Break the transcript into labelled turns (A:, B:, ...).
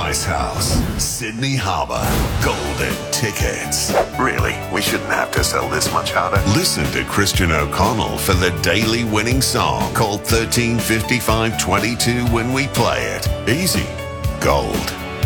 A: Icehouse, Sydney Harbour, golden tickets.
B: Really? We shouldn't have to sell this much harder.
A: Listen to Christian O'Connell for the daily winning song called 135522 when we play it. Easy. Gold.